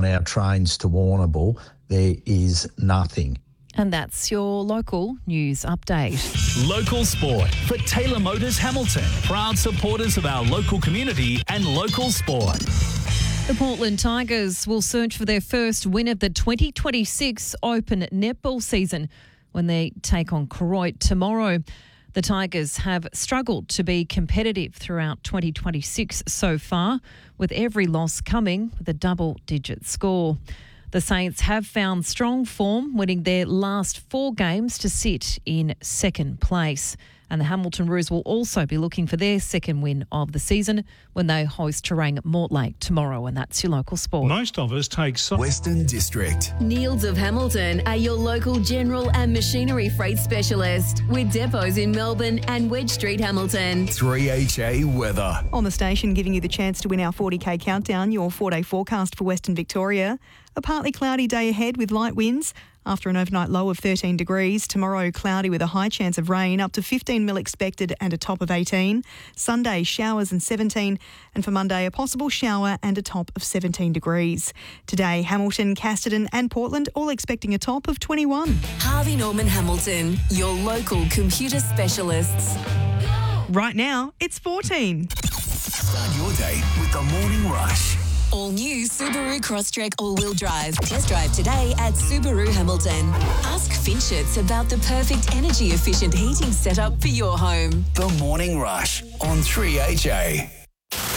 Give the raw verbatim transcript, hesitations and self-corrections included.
on our trains to Warrnambool, there is nothing. And that's your local news update. Local sport for Taylor Motors Hamilton. Proud supporters of our local community and local sport. The Portland Tigers will search for their first win of the twenty twenty-six Open netball season when they take on Koroit tomorrow. The Tigers have struggled to be competitive throughout twenty twenty-six so far, with every loss coming with a double-digit score. The Saints have found strong form, winning their last four games to sit in second place. And the Hamilton Roos will also be looking for their second win of the season when they host Terang Mortlake tomorrow. And that's your local sport. Most of us take... So- Western District. Neils of Hamilton are your local general and machinery freight specialist with depots in Melbourne and Wedge Street, Hamilton. three H A weather. On the station, giving you the chance to win our forty K countdown, your four-day forecast for Western Victoria. A partly cloudy day ahead with light winds. After an overnight low of thirteen degrees, tomorrow cloudy with a high chance of rain, up to fifteen mil expected and a top of eighteen. Sunday, showers and seventeen. And for Monday, a possible shower and a top of seventeen degrees. Today, Hamilton, Casterton and Portland all expecting a top of twenty-one. Harvey Norman Hamilton, your local computer specialists. Right now, it's fourteen. Start your day with the Morning Rush. All new Subaru Crosstrek all-wheel drive. Test drive today at Subaru Hamilton. Ask Finchets about the perfect energy-efficient heating setup for your home. The Morning Rush on three H A.